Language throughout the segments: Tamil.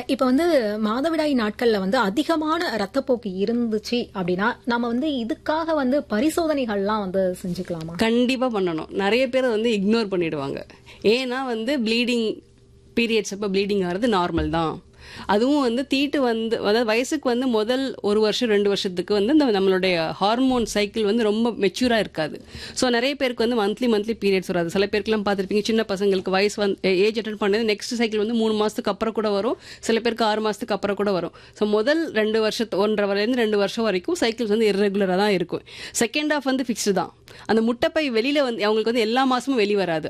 இப்ப வந்து மாதவிடாய் நாட்கள்ல வந்து அதிகமான ரத்தப்போக்கு இருந்துச்சு அப்படின்னா நம்ம வந்து இதுக்காக வந்து பரிசோதனைகள்லாம் வந்து செஞ்சுக்கலாமா? கண்டிப்பா பண்ணணும். நிறைய பேர் வந்து இக்னோர் பண்ணிடுவாங்க. ஏன்னா வந்து ப்ளீடிங் பீரியட்ஸ் அப்ப ப்ளீடிங் ஆகிறது நார்மல் தான். அதுவும் வந்து தீட்டு வந்து அதாவது வயசுக்கு வந்து முதல் 1 வருஷம் 2 வருஷத்துக்கு வந்து நம்மளுடைய ஹார்மோன் சைக்கிள் வந்து ரொம்ப மெச்சூரா இருக்காது. ஸோ நிறைய பேருக்கு வந்து மந்த்லி பீரியட்ஸ் வராது. சில பேருக்குலாம் பார்த்துருப்பீங்க, சின்ன பசங்களுக்கு வயசு வந்து ஏஜ் அட்டன் பண்ணது நெக்ஸ்ட் சைக்கிள் வந்து 3 மாசத்துக்கு அப்புறம் கூட வரும், சில பேருக்கு 6 மாசத்துக்கு அப்புறம் கூட வரும். ஸோ முதல் 2 வருஷத்து 1.5 2 வருஷம் வரைக்கும் சைக்கிள்ஸ் வந்து இர்ரெகுலராக தான் இருக்கும். செகண்ட் ஹாஃப் வந்து ஃபிக்ஸ்டு தான். அந்த முட்டைப்பை வெளியில வந்து அவங்களுக்கு வந்து எல்லா மாசமும் வெளி வராது.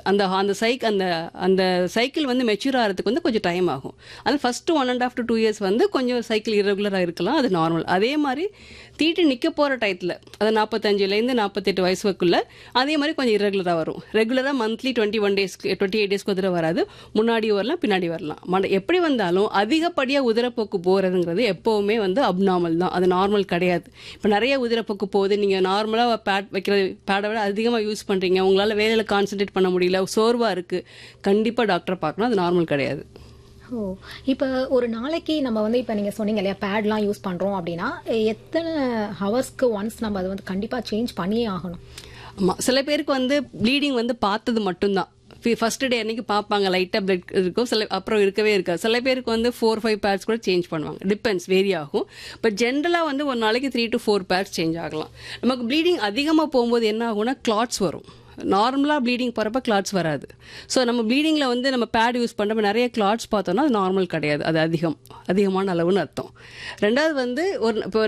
அந்த சைக்கிள் வந்து மெச்சூர் ஆகிறதுக்கு வந்து கொஞ்சம் டைம் ஆகும். அது ஃபர்ஸ்ட் 1.5 to 2 years வந்து கொஞ்சம் சைக்கிள் இரெகுலரா இருக்கலாம், அது நார்மல். அதே மாதிரி தீட்டு நிக்க போற டயத்துல, அது 45 48 வயசுக்குள்ள அதே மாதிரி கொஞ்சம் இரெகுலரா வரும். ரெகுலரா மந்த்லி 21 days 28 days குதிரை வராது, முன்னாடி வரலாம் பின்னாடி வரலாம். எப்படி வந்தாலும் அதிகப்படியா உதிரப்போக்கு போறதுங்கிறது எப்பவுமே வந்து அப்நார்மல் தான், அது நார்மல் கிடையாது. இப்ப நிறைய உதிரப்போக்கு போகுது, நீங்க நார்மலா பேட் வைக்கிற பேடை விட அதிகமா யூஸ் பண்றீங்க, உங்களால வேலையில கான்சென்ட்ரேட் பண்ண முடியல, சோர்வா இருக்கு, கண்டிப்பா டாக்டரை பார்க்கணும், அது நார்மல் கிடையாது. ஓ, இப்ப ஒரு நாளைக்கு நம்ம வந்து இப்ப நீங்க சொன்னீங்க இல்லையா பேட்லாம் யூஸ் பண்றோம் அப்படின்னா எத்தனை ஹவர்ஸ்க்கு ஒன்ஸ் நம்ம அதை வந்து கண்டிப்பா சேஞ்ச் பண்ணியே ஆகணும்? ஆமா, சில பேருக்கு வந்து ப்ளீடிங் வந்து பார்த்தது மட்டும்தான், ஃபர்ஸ்ட் டே அன்னைக்கு பார்ப்பாங்க, லைட்டா பிளட் இருக்கும், சில அப்புறம் இருக்கவே இருக்காது. சில பேருக்கு வந்து 4-5 பேட்ஸ் கூட சேஞ்ச் பண்ணுவாங்க, டிபெண்ட்ஸ், வேரி ஆகும். பட் ஜென்ரலா வந்து ஒரு நாளைக்கு 3 to 4 பேட்ஸ் சேஞ்ச் ஆகலாம். நமக்கு ப்ளீடிங் அதிகமா போகும்போது என்ன ஆகும்னா கிளாட்ஸ் வரும். நார்மலாக ப்ளீடிங் போகிறப்ப கிளாட்ஸ் வராது. ஸோ நம்ம ப்ளீடிங்கில் வந்து நம்ம பேட் யூஸ் பண்ணுறப்ப நிறைய கிளாட்ஸ் பார்த்தோம்னா அது நார்மல் கிடையாது, அது அதிகமான அளவுன்னு அர்த்தம். ரெண்டாவது வந்து இப்போ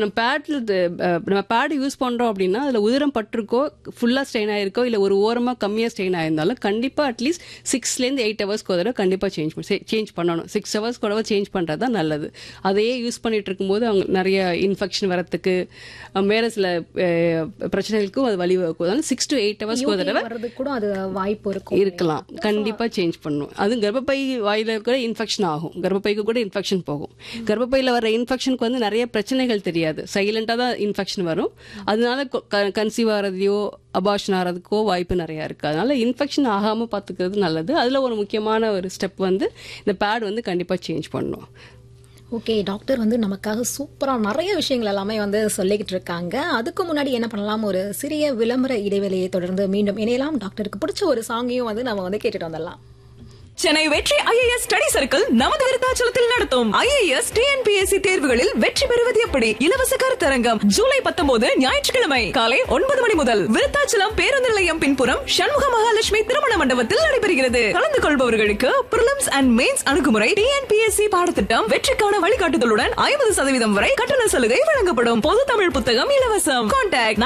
நம்ம பேட் யூஸ் பண்ணுறோம் அப்படின்னா அதில் உதிரம் பட்டிருக்கோ, ஃபுல்லாக ஸ்ட்ரெயின் ஆயிருக்கோ, இல்லை ஒரு ஓரமாக கம்மியாக ஸ்ட்ரெயின் ஆயிருந்தாலும் கண்டிப்பாக அட்லீஸ்ட் 6-8 ஹவர்ஸ்க்கு ஒரு தடவை கண்டிப்பாக சேஞ்ச் பண்ணணும். 6 ஹவர்ஸ் கூட சேஞ்ச் பண்ணுறது தான் நல்லது. அதையே யூஸ் பண்ணிட்டு இருக்கும்போது அவங்க நிறைய இன்ஃபெக்ஷன் வரத்துக்கு வேறு சில பிரச்சனைகளுக்கும் அது வழிவகுக்கும். அதனால 6 to 8 ஹவர்ஸ்க்கு ஒரு தடவை கூட அது வாய்ப்பு இருக்கலாம், கண்டிப்பா சேஞ்ச் பண்ணணும். அது கர்ப்பப்பை வாயில கூட இன்ஃபெக்ஷன் ஆகும், கர்ப்பப்பைக்கு கூட இன்ஃபெக்ஷன் போகும். கர்ப்பப்பையில வர இன்ஃபெக்ஷனுக்கு வந்து நிறைய பிரச்சனைகள் தெரியாது, சைலண்டா தான் இன்ஃபெக்ஷன் வரும். அதனால கன்சீவ் ஆகிறதையோ அபார்ஷன் ஆகிறதுக்கோ வாய்ப்பு நிறைய இருக்கு. அதனால இன்ஃபெக்ஷன் ஆகாம பாத்துக்கிறது நல்லது. அதுல ஒரு முக்கியமான ஒரு ஸ்டெப் வந்து இந்த பேட் வந்து கண்டிப்பா சேஞ்ச் பண்ணணும். ஓகே, டாக்டர் வந்து நமக்காக சூப்பரா நிறைய விஷயங்கள் எல்லாமே வந்து சொல்லிக்கிட்டு இருக்காங்க. அதுக்கு முன்னாடி என்ன பண்ணலாம், ஒரு சிறிய விளம்பர இடைவெளியை தொடர்ந்து மீண்டும் இணையலாம். டாக்டருக்கு பிடிச்ச ஒரு சாங்கையும் வந்து நம்ம வந்து கேட்டுட்டு வந்துடலாம். சென்னை வெற்றி IAS ஸ்டடி சர்க்கிள் நமது விருத்தாச்சலத்தில் நடத்தும் IAS TNPSC தேர்வுகளில் வெற்றி பெறுவது எப்படி இலவச கருத்தரங்கம் ஜூலை 19 ஞாயிற்றுக்கிழமை காலை 9 மணி முதல் விருத்தாச்சலம் பேருந்து நிலையம் பின்புறம் சண்முக மகாலட்சுமி திருமண மண்டபத்தில் நடைபெறுகிறது. கலந்து கொள்பவர்களுக்கு பிரிலிம்ஸ் அண்ட் மெயின்ஸ் அணுகுமுறை, TNPSC பாடத்திட்டம், வெற்றிக்கான வழிகாட்டுதலுடன் 50% வரை கட்டண சலுகை வழங்கப்படும். பொது தமிழ் புத்தகம் இலவசம். கான்டாக்ட்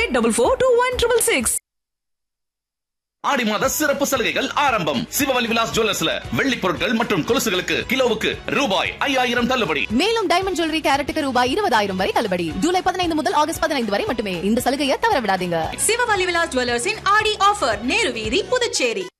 9884421666. ஆடி மாத சிறப்பு சலுகைகள் ஆரம்பம். சிவவலி விலாஸ் ஜுவல்லர்ஸ்ல வெள்ளி பொருட்கள் மற்றும் கொலுசுகளுக்கு கிலோவுக்கு ரூபாய் 5000 தள்ளுபடி. மேலும் டைமண்ட் ஜுவல்லரி கேரட்டுக்கு ரூபாய் 20000 வரை தள்ளுபடி. ஜூலை 15 முதல் ஆகஸ்ட் 15 வரை மட்டுமே. இந்த சலுகையை தவற விடாதீங்க. சிவவலி விலாஸ் ஜுவல்லர்ஸின் ஆடி ஆஃபர், நேரு வீதி, புதுச்சேரி.